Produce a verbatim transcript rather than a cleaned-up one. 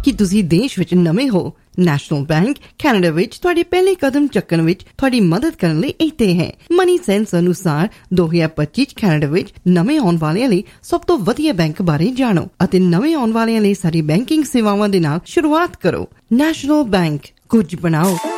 ਕਿ ਤੁਸੀਂ ਦੇਸ਼ ਵਿੱਚ ਨਵੇਂ ਹੋ। ਨੈਸ਼ਨਲ ਬੈਂਕ ਕੈਨੇਡਾ ਵਿੱਚ ਤੁਹਾਡੇ ਪਹਿਲੇ ਕਦਮ ਚੱਕਣ ਵਿੱਚ ਤੁਹਾਡੀ ਮਦਦ ਕਰਨ ਲਈ ਇੱਥੇ ਹੈ। ਮਨੀ ਸੈਂਸ ਅਨੁਸਾਰ ਦੋ ਹਜ਼ਾਰ ਪੱਚੀ ਚ ਕੈਨੇਡਾ ਵਿੱਚ ਨਵੇਂ ਆਉਣ ਵਾਲਿਆਂ ਲਈ ਸਭ ਤੋਂ ਵਧੀਆ ਬੈਂਕ ਬਾਰੇ ਜਾਣੋ ਅਤੇ ਨਵੇਂ ਆਉਣ ਵਾਲਿਆਂ ਲਈ ਸਾਰੀ ਬੈਂਕਿੰਗ ਸੇਵਾਵਾਂ ਦੇ ਨਾਲ ਸ਼ੁਰੂਆਤ ਕਰੋ। ਨੈਸ਼ਨਲ ਬੈਂਕ, ਕੁਝ ਬਣਾਓ।